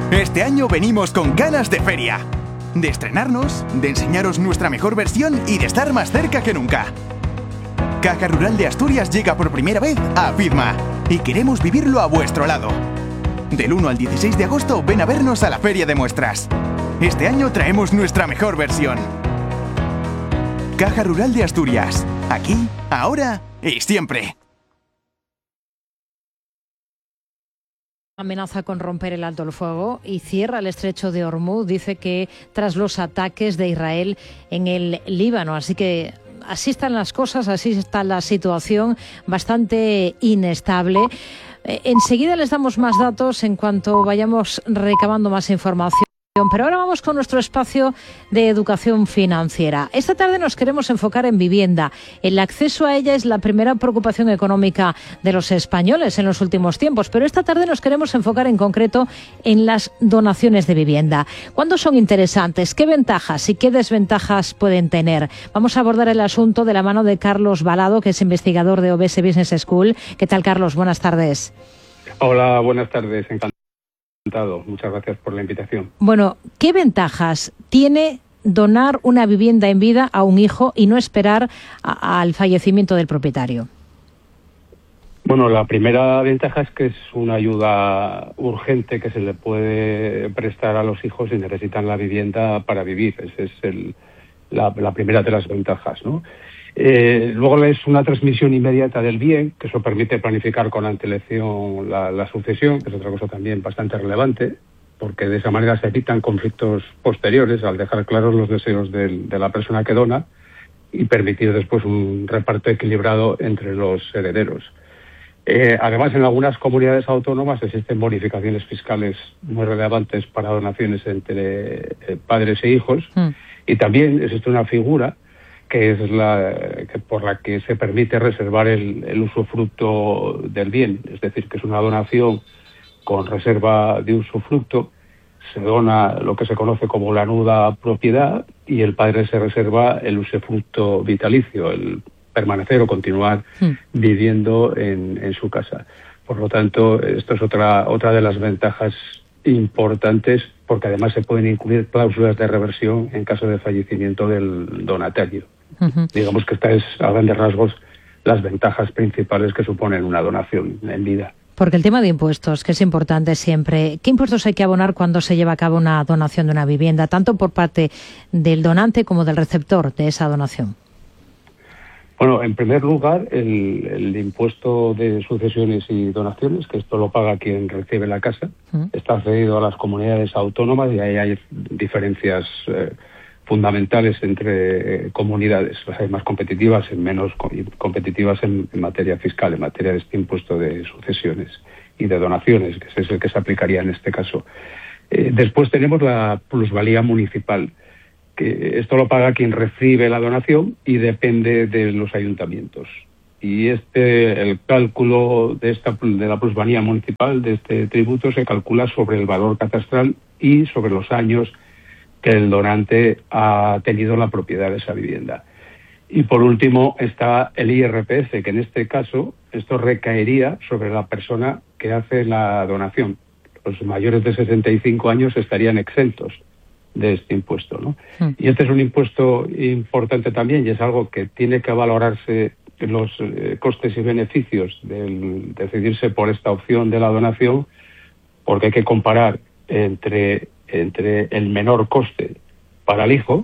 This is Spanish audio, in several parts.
Este año venimos con ganas de feria. De estrenarnos, de enseñaros nuestra mejor versión y de estar más cerca que nunca. Caja Rural de Asturias llega por primera vez a FIDMA y queremos vivirlo a vuestro lado. Del 1 al 16 de agosto ven a vernos a la Feria de Muestras. Este año traemos nuestra mejor versión. Caja Rural de Asturias. Aquí, ahora y siempre. Amenaza con romper el alto el fuego y cierra el estrecho de Hormuz. Dice que tras los ataques de Israel en el Líbano. Así que así están las cosas, así está la situación, bastante inestable. Enseguida les damos más datos en cuanto vayamos recabando más información. Pero ahora vamos con nuestro espacio de educación financiera. Esta tarde nos queremos enfocar en vivienda. El acceso a ella es la primera preocupación económica de los españoles en los últimos tiempos, pero esta tarde nos queremos enfocar en concreto en las donaciones de vivienda. ¿Cuándo son interesantes? ¿Qué ventajas y qué desventajas pueden tener? Vamos a abordar el asunto de la mano de Carlos Balado, que es investigador de OBS Business School. ¿Qué tal, Carlos? Buenas tardes. Hola, buenas tardes. Encantado. Muchas gracias por la invitación. Bueno, ¿qué ventajas tiene donar una vivienda en vida a un hijo y no esperar al fallecimiento del propietario? Bueno, la primera ventaja es que es una ayuda urgente que se le puede prestar a los hijos si necesitan la vivienda para vivir. Esa es la primera de las ventajas, ¿no? Luego es una transmisión inmediata del bien, que eso permite planificar con antelación la sucesión, que es otra cosa también bastante relevante, porque de esa manera se evitan conflictos posteriores al dejar claros los deseos de la persona que dona y permitir después un reparto equilibrado entre los herederos. Además, en algunas comunidades autónomas existen bonificaciones fiscales muy relevantes para donaciones entre padres e hijos, y también existe una figura que es por la que se permite reservar el usufructo del bien, es decir, que es una donación con reserva de usufructo. Se dona lo que se conoce como la nuda propiedad y el padre se reserva el usufructo vitalicio, el permanecer o continuar viviendo en su casa. Por lo tanto, esto es otra de las ventajas importantes, porque además se pueden incluir cláusulas de reversión en caso de fallecimiento del donatario. Digamos que esta es, a grandes rasgos, las ventajas principales que suponen una donación en vida. Porque el tema de impuestos, que es importante siempre, ¿qué impuestos hay que abonar cuando se lleva a cabo una donación de una vivienda, tanto por parte del donante como del receptor de esa donación? Bueno, en primer lugar, el impuesto de sucesiones y donaciones, que esto lo paga quien recibe la casa, está cedido a las comunidades autónomas y ahí hay diferencias fundamentales entre comunidades. Las hay más competitivas y menos competitivas en materia fiscal, en materia de este impuesto de sucesiones y de donaciones, que es el que se aplicaría en este caso. Después tenemos la plusvalía municipal, que esto lo paga quien recibe la donación y depende de los ayuntamientos. Y el cálculo de la plusvalía municipal, de este tributo, se calcula sobre el valor catastral y sobre los años que el donante ha tenido la propiedad de esa vivienda. Y por último está el IRPF, que en este caso esto recaería sobre la persona que hace la donación. Los mayores de 65 años estarían exentos de este impuesto, ¿no? Y este es un impuesto importante también y es algo que tiene que valorarse los costes y beneficios del decidirse por esta opción de la donación, porque hay que comparar entre el menor coste para el hijo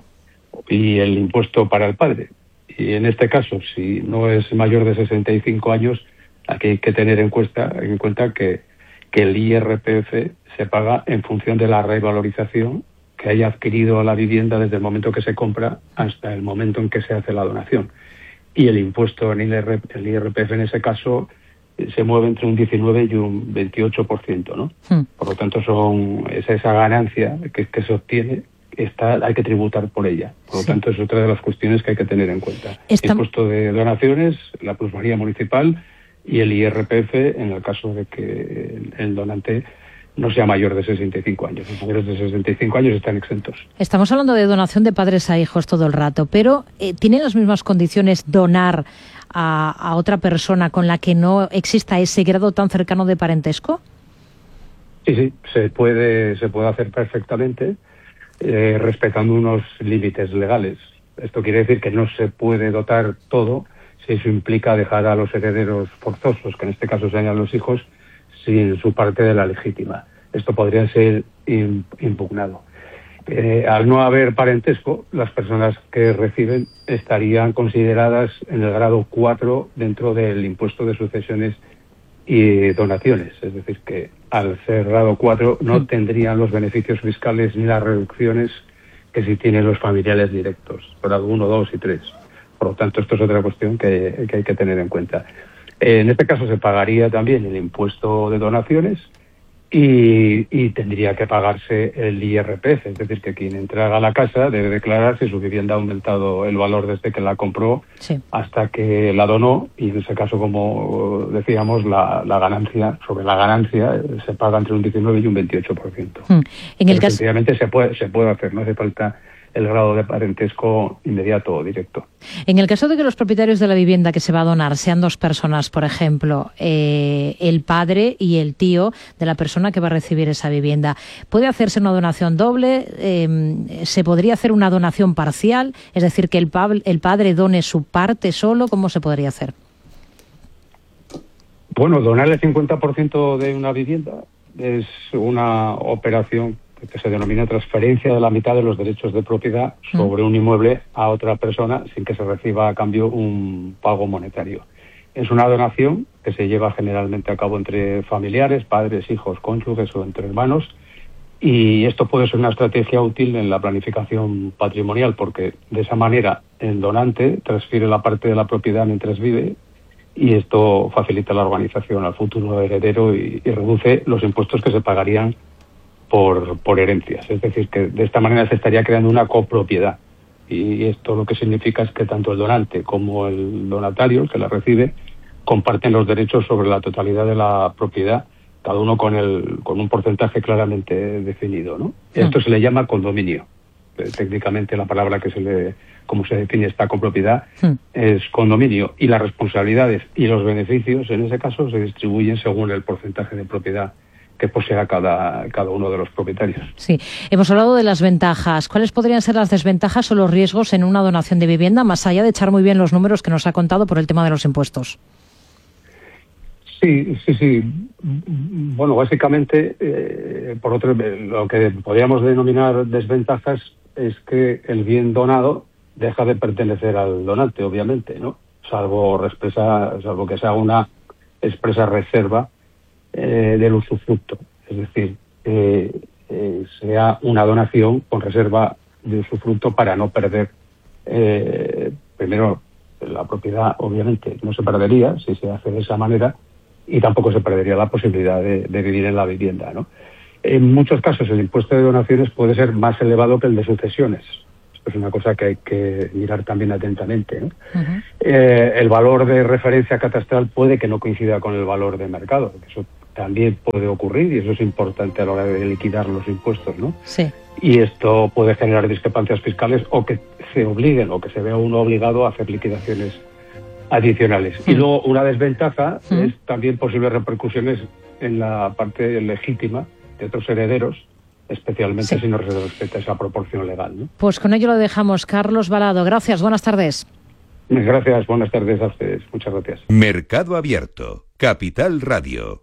y el impuesto para el padre. Y en este caso, si no es mayor de 65 años, aquí hay que tener en cuenta que el IRPF se paga en función de la revalorización que haya adquirido la vivienda desde el momento que se compra hasta el momento en que se hace la donación. Y el impuesto en el IRPF en ese caso se mueve entre un 19 y un 28%, ¿no? Por lo tanto, esa ganancia que se obtiene, hay que tributar por ella. Por lo tanto, es otra de las cuestiones que hay que tener en cuenta. El impuesto de donaciones, la plusvalía municipal y el IRPF en el caso de que el donante no sea mayor de 65 años. Los mayores de 65 años están exentos. Estamos hablando de donación de padres a hijos todo el rato, pero ¿tienen las mismas condiciones donar a otra persona con la que no exista ese grado tan cercano de parentesco? Sí, se puede hacer perfectamente, respetando unos límites legales. Esto quiere decir que no se puede dotar todo si eso implica dejar a los herederos forzosos, que en este caso serían los hijos, sin su parte de la legítima. Esto podría ser impugnado. Al no haber parentesco, las personas que reciben estarían consideradas en el grado 4 dentro del impuesto de sucesiones y donaciones. Es decir, que al ser grado 4 no tendrían los beneficios fiscales ni las reducciones que sí tienen los familiares directos, grado 1, 2 y 3. Por lo tanto, esto es otra cuestión que hay que tener en cuenta. En este caso se pagaría también el impuesto de donaciones y tendría que pagarse el IRPF, es decir, que quien entrega la casa debe declarar si su vivienda ha aumentado el valor desde que la compró hasta que la donó, y en ese caso, como decíamos, la ganancia, sobre la ganancia se paga entre un 19 y un 28%. En el caso... Efectivamente se puede hacer, no hace falta el grado de parentesco inmediato o directo. En el caso de que los propietarios de la vivienda que se va a donar sean dos personas, por ejemplo, el padre y el tío de la persona que va a recibir esa vivienda, ¿puede hacerse una donación doble? ¿Se podría hacer una donación parcial? Es decir, que el padre done su parte solo. ¿Cómo se podría hacer? Bueno, donar el 50% de una vivienda es una operación que se denomina transferencia de la mitad de los derechos de propiedad sobre un inmueble a otra persona sin que se reciba a cambio un pago monetario. Es una donación que se lleva generalmente a cabo entre familiares, padres, hijos, cónyuges o entre hermanos, y esto puede ser una estrategia útil en la planificación patrimonial, porque de esa manera el donante transfiere la parte de la propiedad mientras vive, y esto facilita la organización al futuro heredero y reduce los impuestos que se pagarían por herencias. Es decir, que de esta manera se estaría creando una copropiedad, y esto lo que significa es que tanto el donante como el donatario, el que la recibe, comparten los derechos sobre la totalidad de la propiedad, cada uno con un porcentaje claramente definido, ¿no? Esto se le llama condominio. Técnicamente la palabra como se define esta copropiedad es condominio, y las responsabilidades y los beneficios en ese caso se distribuyen según el porcentaje de propiedad que posea cada uno de los propietarios. Sí, hemos hablado de las ventajas. ¿Cuáles podrían ser las desventajas o los riesgos en una donación de vivienda, más allá de echar muy bien los números que nos ha contado por el tema de los impuestos? Sí. Bueno, básicamente, lo que podríamos denominar desventajas es que el bien donado deja de pertenecer al donante, obviamente, ¿no? Salvo que se haga una expresa reserva del usufructo, es decir, sea una donación con reserva de usufructo para no perder, primero, la propiedad obviamente no se perdería si se hace de esa manera, y tampoco se perdería la posibilidad de vivir en la vivienda, ¿no? En muchos casos el impuesto de donaciones puede ser más elevado que el de sucesiones. Esto es una cosa que hay que mirar también atentamente, ¿no? El valor de referencia catastral puede que no coincida con el valor de mercado, porque eso también puede ocurrir, y eso es importante a la hora de liquidar los impuestos, ¿no? Sí. Y esto puede generar discrepancias fiscales, o que se obliguen, o que se vea uno obligado a hacer liquidaciones adicionales. Y luego una desventaja es también posibles repercusiones en la parte legítima de otros herederos, especialmente si no se respeta esa proporción legal, ¿no? Pues con ello lo dejamos. Carlos Balado, gracias, buenas tardes. Gracias, buenas tardes a ustedes. Muchas gracias. Mercado Abierto, Capital Radio.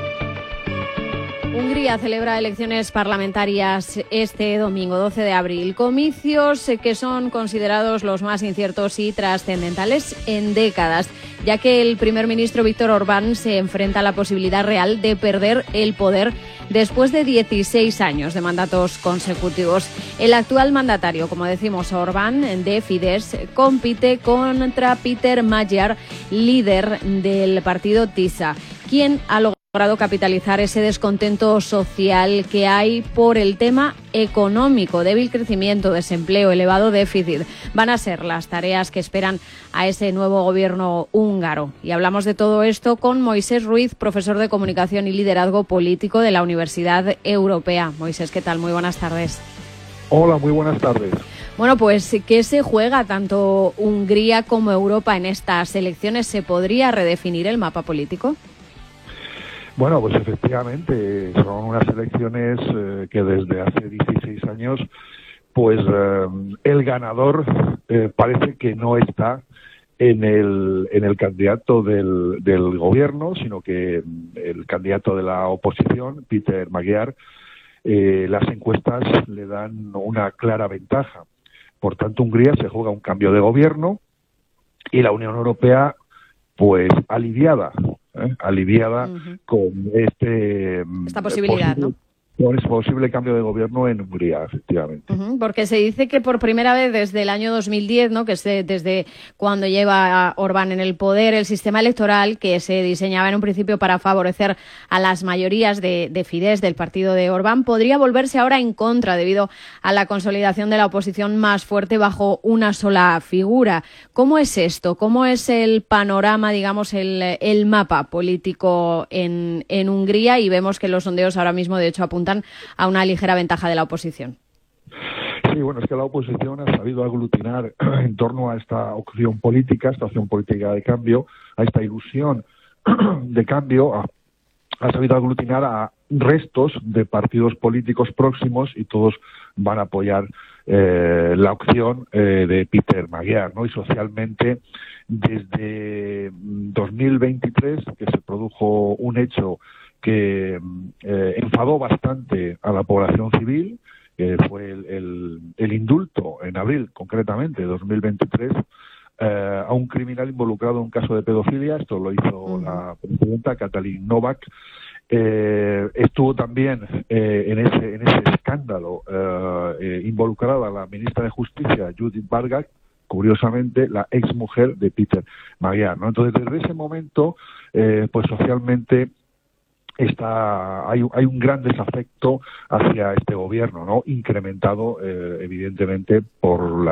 Hungría celebra elecciones parlamentarias este domingo 12 de abril, comicios que son considerados los más inciertos y trascendentales en décadas, ya que el primer ministro Viktor Orbán se enfrenta a la posibilidad real de perder el poder después de 16 años de mandatos consecutivos. El actual mandatario, como decimos, Orbán, de Fidesz, compite contra Peter Magyar, líder del partido TISA, quien ha logrado capitalizar ese descontento social que hay por el tema económico. Débil crecimiento, desempleo, elevado déficit van a ser las tareas que esperan a ese nuevo gobierno húngaro. Y hablamos de todo esto con Moisés Ruiz, profesor de Comunicación y Liderazgo Político de la Universidad Europea. Moisés, ¿qué tal? Muy buenas tardes. Hola, muy buenas tardes. Bueno, pues, ¿qué se juega tanto Hungría como Europa en estas elecciones? ¿Se podría redefinir el mapa político? Bueno, pues efectivamente son unas elecciones que desde hace 16 años, pues el ganador parece que no está en el candidato del gobierno, sino que el candidato de la oposición, Peter Magyar, las encuestas le dan una clara ventaja. Por tanto, Hungría se juega un cambio de gobierno y la Unión Europea, pues aliviada con esta posibilidad, ¿no? Con ese posible cambio de gobierno en Hungría, efectivamente. Porque se dice que por primera vez desde el año 2010, ¿no?, que es desde cuando lleva Orbán en el poder, el sistema electoral que se diseñaba en un principio para favorecer a las mayorías de Fidesz, del partido de Orbán, podría volverse ahora en contra debido a la consolidación de la oposición más fuerte bajo una sola figura. ¿Cómo es esto? ¿Cómo es el panorama, digamos, el mapa político en Hungría? Y vemos que los sondeos ahora mismo, de hecho, apuntan a una ligera ventaja de la oposición. Sí, bueno, es que la oposición ha sabido aglutinar en torno a esta opción política de cambio, a esta ilusión de cambio, ha sabido aglutinar a restos de partidos políticos próximos y todos van a apoyar la opción de Peter Magyar, ¿no? Y socialmente, desde 2023, que se produjo un hecho que enfadó bastante a la población civil, fue el indulto en abril, concretamente, de 2023, a un criminal involucrado en un caso de pedofilia. Esto lo hizo la presidenta Katalin Novak. Estuvo también en ese escándalo involucrada la ministra de Justicia, Judith Vargas, curiosamente la exmujer de Peter Magyar, ¿no? Entonces, desde ese momento, pues socialmente hay un gran desafecto hacia este gobierno, ¿no? Incrementado evidentemente por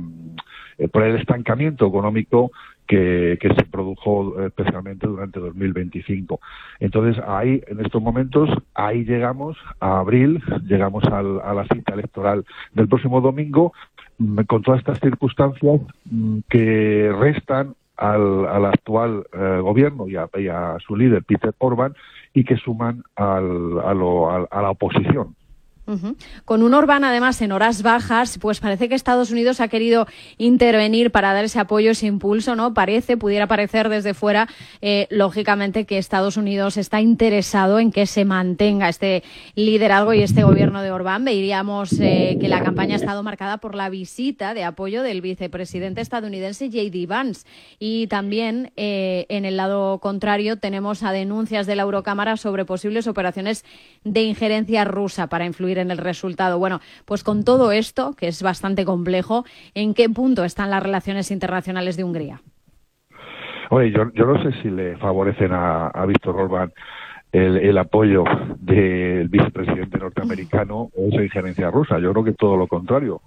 el estancamiento económico que se produjo especialmente durante 2025. Entonces, en estos momentos, llegamos a abril, llegamos a la cita electoral del próximo domingo, con todas estas circunstancias que restan al actual gobierno y a su líder, Peter Orbán, y que suman a la oposición. Con un Orbán, además, en horas bajas, pues parece que Estados Unidos ha querido intervenir para dar ese apoyo, ese impulso, ¿no? Pudiera parecer desde fuera, lógicamente, que Estados Unidos está interesado en que se mantenga este liderazgo y este gobierno de Orbán. Veríamos que la campaña ha estado marcada por la visita de apoyo del vicepresidente estadounidense J.D. Vance. Y también, en el lado contrario, tenemos a denuncias de la Eurocámara sobre posibles operaciones de injerencia rusa para influir en el resultado. Bueno, pues con todo esto, que es bastante complejo, ¿en qué punto están las relaciones internacionales de Hungría? Oye, yo no sé si le favorecen a Viktor Orbán el apoyo del vicepresidente norteamericano o esa injerencia rusa. Yo creo que todo lo contrario.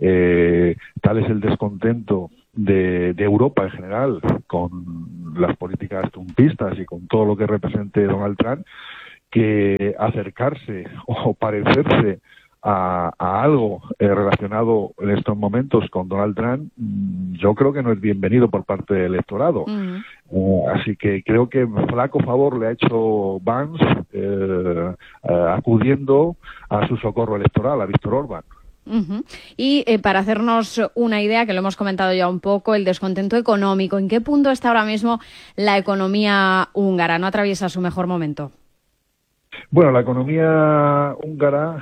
Tal es el descontento de Europa en general con las políticas trumpistas y con todo lo que represente Donald Trump, que acercarse o parecerse a algo relacionado en estos momentos con Donald Trump, yo creo que no es bienvenido por parte del electorado. Así que creo que flaco favor le ha hecho Vance acudiendo a su socorro electoral, a Viktor Orbán. Y para hacernos una idea, que lo hemos comentado ya un poco, el descontento económico, ¿en qué punto está ahora mismo la economía húngara? ¿No atraviesa su mejor momento? Bueno, la economía húngara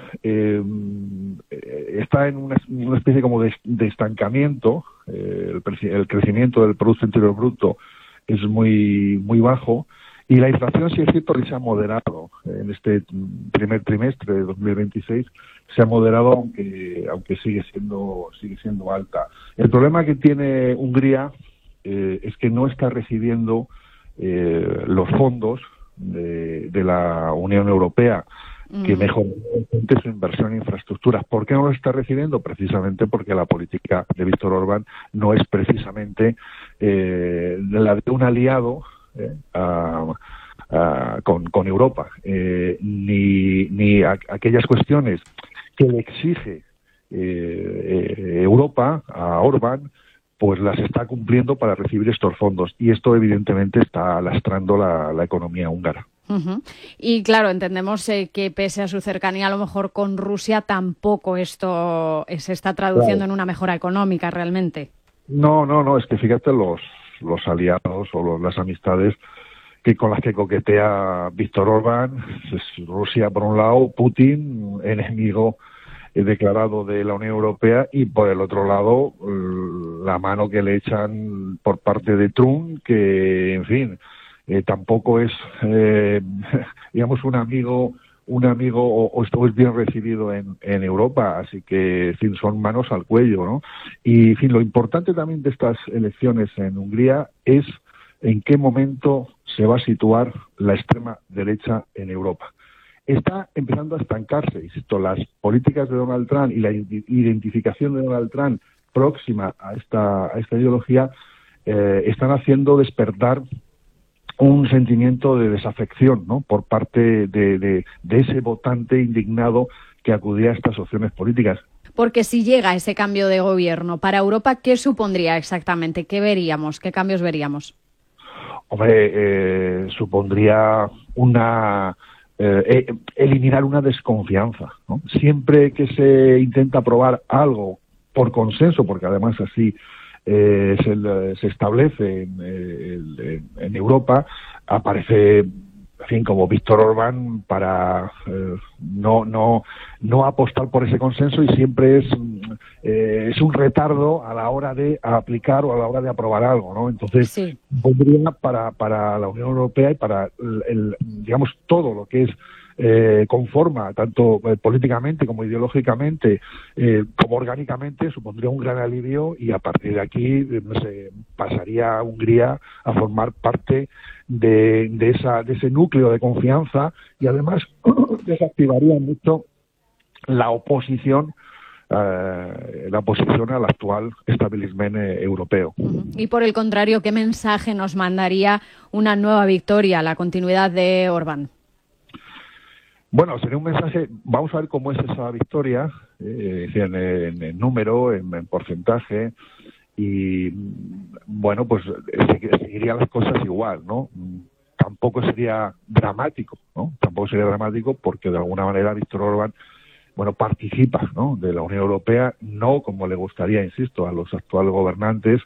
está en una especie como de estancamiento. El crecimiento del Producto Interior Bruto es muy bajo y la inflación, sí es cierto, que se ha moderado en este primer trimestre de 2026. Se ha moderado, aunque sigue siendo alta. El problema que tiene Hungría es que no está recibiendo los fondos de la Unión Europea que mejoró su inversión en infraestructuras. ¿Por qué no lo está recibiendo? Precisamente porque la política de Viktor Orbán no es precisamente la de un aliado con Europa, ni aquellas cuestiones que le exige Europa a Orbán, pues las está cumpliendo para recibir estos fondos. Y esto, evidentemente, está lastrando la economía húngara. Y claro, entendemos que pese a su cercanía a lo mejor con Rusia, tampoco esto se está traduciendo en una mejora económica realmente. No, es que fíjate los aliados o las amistades con las que coquetea Víctor Orbán. Es Rusia por un lado, Putin, enemigo declarado de la Unión Europea, y por el otro lado la mano que le echan por parte de Trump, que en fin tampoco es digamos un amigo o es bien recibido en Europa, así que en fin son manos al cuello, ¿no? Y en fin, lo importante también de estas elecciones en Hungría es en qué momento se va a situar la extrema derecha en Europa. Está empezando a estancarse, insisto, las políticas de Donald Trump y la identificación de Donald Trump próxima a esta ideología están haciendo despertar un sentimiento de desafección, ¿no?, por parte de ese votante indignado que acudía a estas opciones políticas. Porque si llega ese cambio de gobierno para Europa, ¿qué supondría exactamente? ¿Qué veríamos? ¿Qué cambios veríamos? Hombre, supondría eliminar una desconfianza, ¿no? Siempre que se intenta aprobar algo por consenso, porque además así se establece en Europa, aparece, en fin, como Víctor Orbán para no apostar por ese consenso, y siempre es un retardo a la hora de aplicar o a la hora de aprobar algo, ¿no? Entonces, sí, pondría para la Unión Europea y para digamos todo lo que es conforma tanto políticamente como ideológicamente como orgánicamente, supondría un gran alivio, y a partir de aquí se pasaría a Hungría a formar parte de ese núcleo de confianza, y además desactivaría mucho la oposición al actual establishment europeo. Y por el contrario, ¿qué mensaje nos mandaría una nueva victoria, la continuidad de Orbán? Bueno, sería un mensaje, vamos a ver cómo es esa victoria, en número, en porcentaje, y bueno, pues seguirían las cosas igual, ¿no? Tampoco sería dramático, ¿no? Tampoco sería dramático porque de alguna manera Víctor Orbán, bueno, participa, ¿no?, de la Unión Europea, no como le gustaría, insisto, a los actuales gobernantes,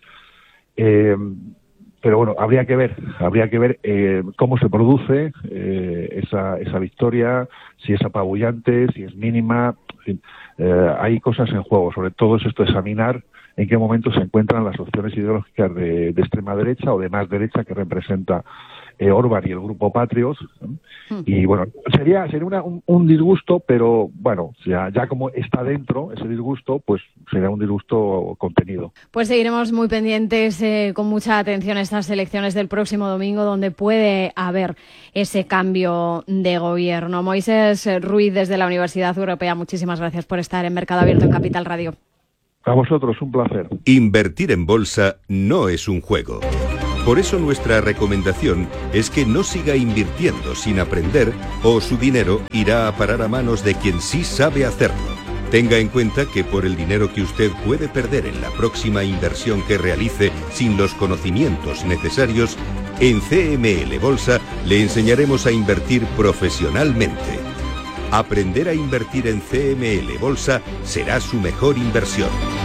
pero bueno, habría que ver cómo se produce esa victoria, si es apabullante, si es mínima. En fin, hay cosas en juego. Sobre todo es esto, examinar en qué momento se encuentran las opciones ideológicas de extrema derecha o de más derecha que representa Orbán y el grupo Patriot. Y bueno, sería un disgusto, pero bueno, ya como está dentro ese disgusto, pues sería un disgusto contenido. Pues seguiremos muy pendientes con mucha atención a estas elecciones del próximo domingo, donde puede haber ese cambio de gobierno. Moisés Ruiz, desde la Universidad Europea, muchísimas gracias por estar en Mercado Abierto en Capital Radio. A vosotros, un placer. Invertir en bolsa no es un juego. Por eso nuestra recomendación es que no siga invirtiendo sin aprender, o su dinero irá a parar a manos de quien sí sabe hacerlo. Tenga en cuenta que por el dinero que usted puede perder en la próxima inversión que realice sin los conocimientos necesarios, en CML Bolsa le enseñaremos a invertir profesionalmente. Aprender a invertir en CML Bolsa será su mejor inversión.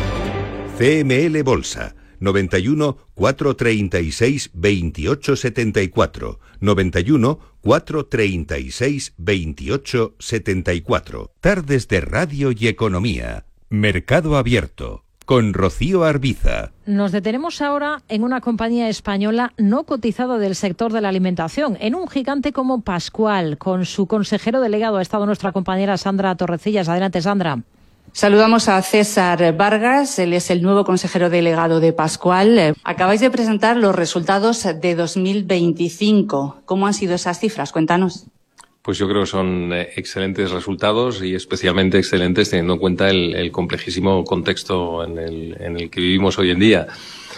CML Bolsa 91 436 28 74, 91 436 28 74. Tardes de Radio y Economía. Mercado Abierto con Rocío Arbiza. Nos detenemos ahora en una compañía española no cotizada del sector de la alimentación, en un gigante como Pascual. Con su consejero delegado ha estado nuestra compañera Sandra Torrecillas. Adelante, Sandra. Saludamos a César Vargas, él es el nuevo consejero delegado de Pascual. Acabáis de presentar los resultados de 2025. ¿Cómo han sido esas cifras? Cuéntanos. Pues yo creo que son excelentes resultados y especialmente excelentes teniendo en cuenta el complejísimo contexto en el que vivimos hoy en día.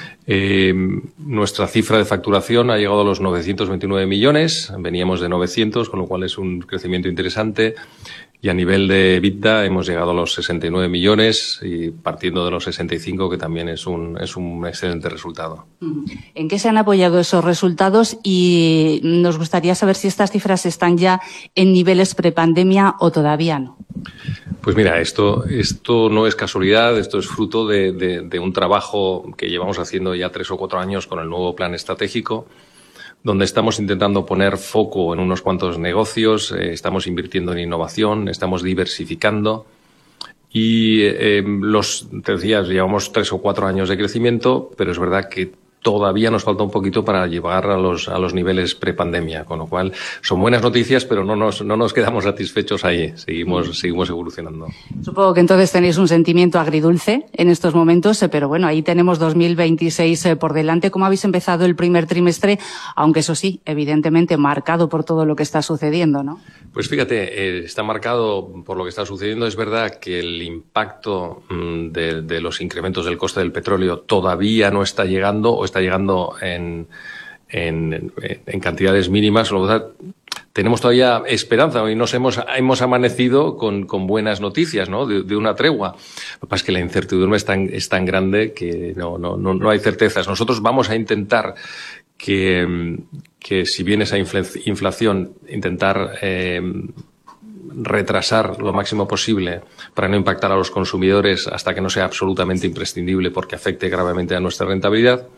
Nuestra cifra de facturación ha llegado a los 929 millones, veníamos de 900, con lo cual es un crecimiento interesante. y a nivel de EBITDA hemos llegado a los 69 millones y partiendo de los 65, que también es un excelente resultado. ¿En qué se han apoyado esos resultados? Y nos gustaría saber si estas cifras están ya en niveles prepandemia o todavía no. Pues mira, esto no es casualidad, esto es fruto de un trabajo que llevamos haciendo ya 3 o 4 años con el nuevo plan estratégico, donde estamos intentando poner foco en unos cuantos negocios, estamos invirtiendo en innovación, estamos diversificando y te decía, llevamos 3 o 4 años de crecimiento, pero es verdad que todavía nos falta un poquito para llegar a los niveles prepandemia, con lo cual son buenas noticias, pero no nos quedamos satisfechos ahí, seguimos evolucionando. Supongo que entonces tenéis un sentimiento agridulce en estos momentos, pero bueno, ahí tenemos 2026 por delante. ¿Cómo habéis empezado el primer trimestre? Aunque eso sí, evidentemente marcado por todo lo que está sucediendo, ¿no? Pues fíjate, está marcado por lo que está sucediendo. Es verdad que el impacto de los incrementos del coste del petróleo todavía no está llegando o está llegando en cantidades mínimas. Tenemos todavía esperanza y nos hemos amanecido con buenas noticias, ¿no? De una tregua. Lo que pasa es que la incertidumbre es tan grande que no hay certezas. Nosotros vamos a intentar que si viene esa inflación, intentar retrasar lo máximo posible para no impactar a los consumidores hasta que no sea absolutamente imprescindible porque afecte gravemente a nuestra rentabilidad.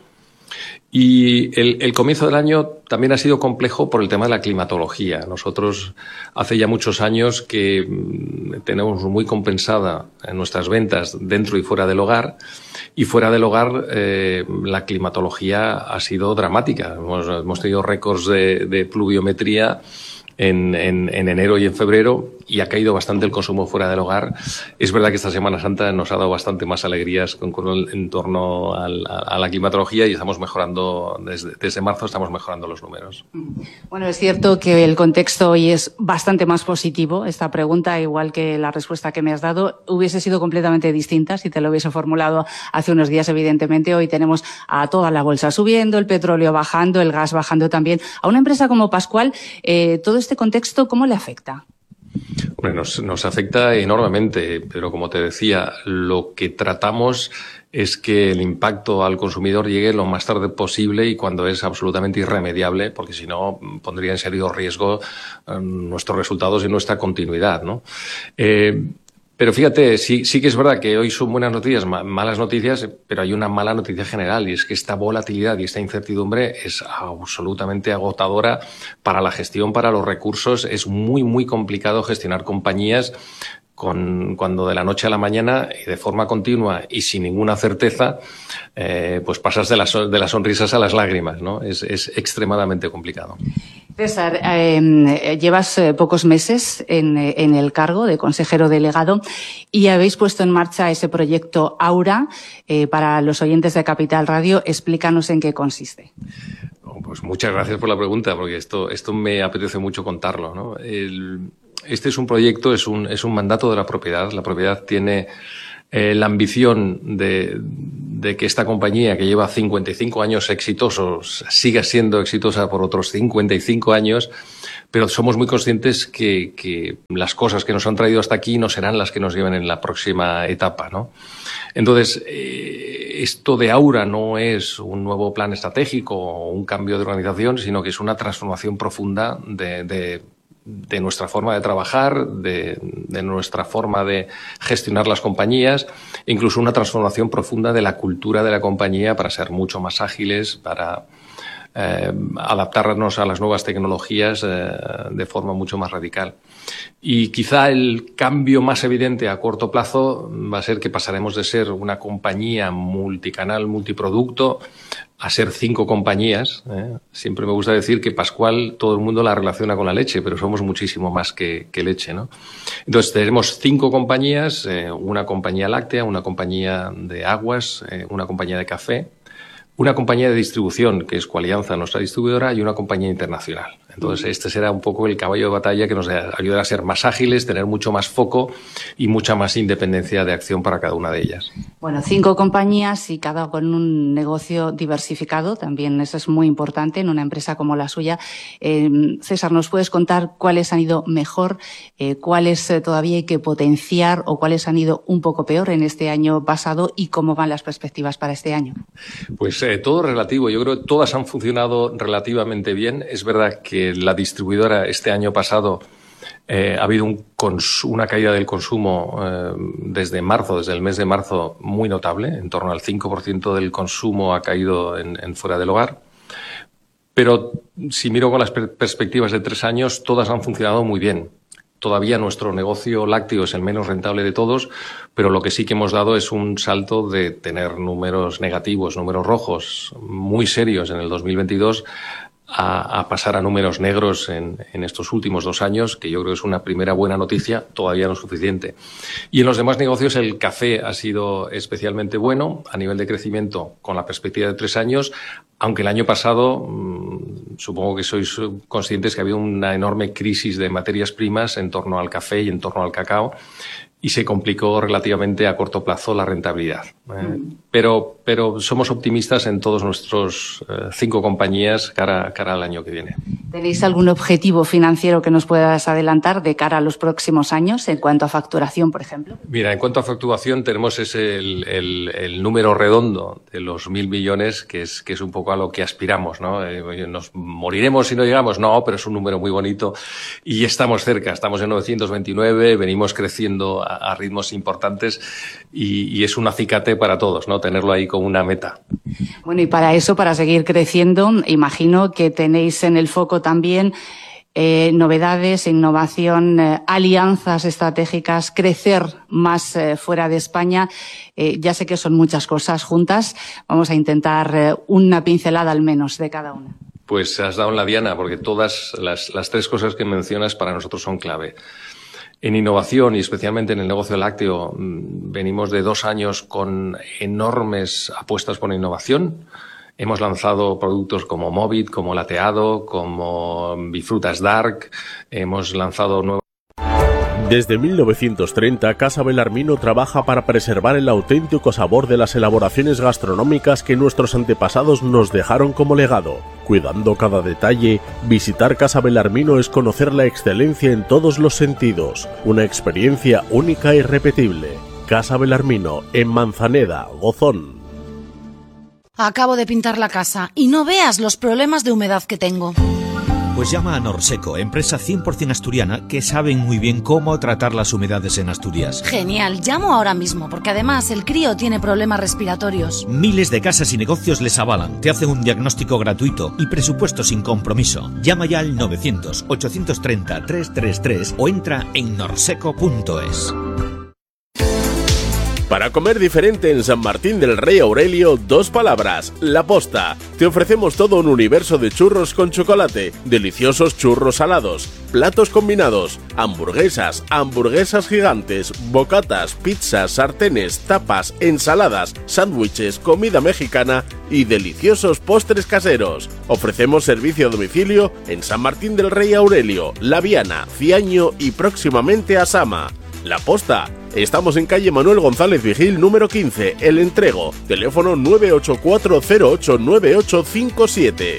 Y el comienzo del año también ha sido complejo por el tema de la climatología. Nosotros hace ya muchos años que tenemos muy compensada en nuestras ventas dentro y fuera del hogar. Y fuera del hogar la climatología ha sido dramática. Hemos tenido récords de pluviometría en enero y en febrero y ha caído bastante el consumo fuera del hogar. Es verdad que esta Semana Santa nos ha dado bastante más alegrías en torno a la climatología y estamos mejorando, desde marzo estamos mejorando los números. Bueno, es cierto que el contexto hoy es bastante más positivo. Esta pregunta, igual que la respuesta que me has dado, hubiese sido completamente distinta si te lo hubiese formulado hace unos días, evidentemente. Hoy tenemos a toda la bolsa subiendo, el petróleo bajando, el gas bajando también. A una empresa como Pascual, todo este contexto, ¿cómo le afecta? Bueno, nos afecta enormemente, pero como te decía, lo que tratamos es que el impacto al consumidor llegue lo más tarde posible y cuando es absolutamente irremediable, porque si no pondría en serio riesgo nuestros resultados y nuestra continuidad, ¿no? Pero fíjate, sí que es verdad que hoy son buenas noticias, malas noticias, pero hay una mala noticia general y es que esta volatilidad y esta incertidumbre es absolutamente agotadora para la gestión, para los recursos. Es muy, muy complicado gestionar compañías cuando de la noche a la mañana y de forma continua y sin ninguna certeza, pues pasas de las sonrisas a las lágrimas, ¿no? Es extremadamente complicado. César, llevas pocos meses en el cargo de consejero delegado y habéis puesto en marcha ese proyecto Aura. Para los oyentes de Capital Radio, explícanos en qué consiste. Pues muchas gracias por la pregunta, porque esto me apetece mucho contarlo, ¿no? Este es un proyecto, es un mandato de la propiedad. La propiedad tiene la ambición de que esta compañía, que lleva 55 años exitosos, siga siendo exitosa por otros 55 años, pero somos muy conscientes que las cosas que nos han traído hasta aquí no serán las que nos lleven en la próxima etapa, ¿no? Entonces, esto de Aura no es un nuevo plan estratégico o un cambio de organización, sino que es una transformación profunda de nuestra forma de trabajar, de nuestra forma de gestionar las compañías, incluso una transformación profunda de la cultura de la compañía para ser mucho más ágiles, para adaptarnos a las nuevas tecnologías de forma mucho más radical. Y quizá el cambio más evidente a corto plazo va a ser que pasaremos de ser una compañía multicanal, multiproducto, a ser 5 compañías. Siempre me gusta decir que Pascual todo el mundo la relaciona con la leche, pero somos muchísimo más que leche, ¿no? Entonces tenemos 5 compañías, una compañía láctea, una compañía de aguas, una compañía de café, una compañía de distribución, que es Coalianza, nuestra distribuidora, y una compañía internacional. Entonces, este será un poco el caballo de batalla que nos ayudará a ser más ágiles, tener mucho más foco y mucha más independencia de acción para cada una de ellas. Bueno, 5 compañías y cada con un negocio diversificado, también eso es muy importante en una empresa como la suya. César, ¿nos puedes contar cuáles han ido mejor, cuáles todavía hay que potenciar o cuáles han ido un poco peor en este año pasado y cómo van las perspectivas para este año? Pues todo relativo. Yo creo que todas han funcionado relativamente bien. Es verdad que la distribuidora este año pasado ha habido una caída del consumo desde el mes de marzo, muy notable. En torno al 5% del consumo ha caído en fuera del hogar. Pero si miro con las perspectivas de 3 años, todas han funcionado muy bien. Todavía nuestro negocio lácteo es el menos rentable de todos, pero lo que sí que hemos dado es un salto de tener números negativos, números rojos muy serios en el 2022 a pasar a números negros en estos últimos 2 años, que yo creo que es una primera buena noticia, todavía no es suficiente. Y en los demás negocios el café ha sido especialmente bueno a nivel de crecimiento con la perspectiva de 3 años, aunque el año pasado supongo que sois conscientes que había una enorme crisis de materias primas en torno al café y en torno al cacao y se complicó relativamente a corto plazo la rentabilidad. Pero somos optimistas en todos nuestros 5 compañías cara al año que viene. ¿Tenéis algún objetivo financiero que nos puedas adelantar de cara a los próximos años en cuanto a facturación, por ejemplo? Mira, en cuanto a facturación tenemos el número redondo de los 1.000 millones, que es un poco a lo que aspiramos, ¿no? Nos moriremos si no llegamos, no, pero es un número muy bonito y estamos cerca, estamos en 929, venimos creciendo a ritmos importantes y es un acicate para todos, ¿no? Tenerlo ahí como una meta. Bueno, y para eso, para seguir creciendo, imagino que tenéis en el foco también novedades, innovación, alianzas estratégicas, crecer más fuera de España. Ya sé que son muchas cosas juntas. Vamos a intentar una pincelada al menos de cada una. Pues has dado en la diana, porque todas las 3 cosas que mencionas para nosotros son clave. En innovación y especialmente en el negocio lácteo venimos de 2 años con enormes apuestas por innovación. Hemos lanzado productos como Movit, como Lateado, como Bifrutas Dark. Hemos lanzado nuevos. Desde 1930, Casa Belarmino trabaja para preservar el auténtico sabor de las elaboraciones gastronómicas que nuestros antepasados nos dejaron como legado. Cuidando cada detalle, visitar Casa Belarmino es conocer la excelencia en todos los sentidos. Una experiencia única e irrepetible. Casa Belarmino, en Manzaneda, Gozón. Acabo de pintar la casa y no veas los problemas de humedad que tengo. Pues llama a Norseco, empresa 100% asturiana que saben muy bien cómo tratar las humedades en Asturias. Genial, llamo ahora mismo porque además el crío tiene problemas respiratorios. Miles de casas y negocios les avalan, te hacen un diagnóstico gratuito y presupuesto sin compromiso. Llama ya al 900-830-333 o entra en norseco.es. Para comer diferente en San Martín del Rey Aurelio, 2 palabras, La Posta. Te ofrecemos todo un universo de churros con chocolate, deliciosos churros salados, platos combinados, hamburguesas gigantes, bocatas, pizzas, sartenes, tapas, ensaladas, sándwiches, comida mexicana y deliciosos postres caseros. Ofrecemos servicio a domicilio en San Martín del Rey Aurelio, La Viana, Ciaño y próximamente a Sama. La Posta. Estamos en calle Manuel González Vigil, número 15, El Entrego. Teléfono 984089857.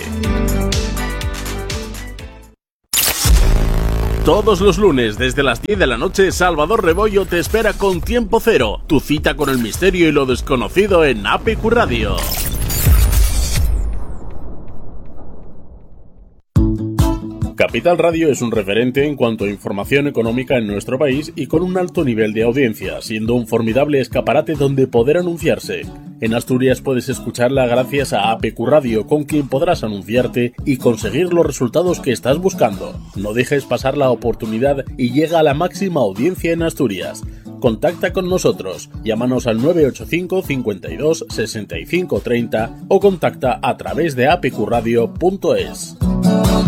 Todos los lunes, desde las 10 de la noche, Salvador Rebollo te espera con Tiempo Cero. Tu cita con el misterio y lo desconocido en APQ Radio. Capital Radio es un referente en cuanto a información económica en nuestro país y con un alto nivel de audiencia, siendo un formidable escaparate donde poder anunciarse. En Asturias puedes escucharla gracias a APQ Radio, con quien podrás anunciarte y conseguir los resultados que estás buscando. No dejes pasar la oportunidad y llega a la máxima audiencia en Asturias. Contacta con nosotros, llámanos al 985 52 65 30 o contacta a través de apqradio.es.